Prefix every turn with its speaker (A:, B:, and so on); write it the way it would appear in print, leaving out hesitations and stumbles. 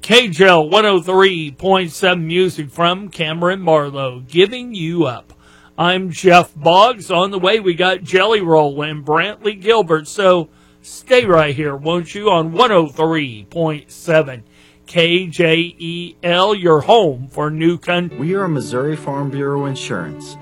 A: KJL 103.7 music from Cameron Marlowe, Giving You Up. I'm Jeff Boggs. On the way, we got Jelly Roll and Brantley Gilbert. So stay right here, won't you, on 103.7 KJEL, your home for New Country.
B: We are Missouri Farm Bureau Insurance.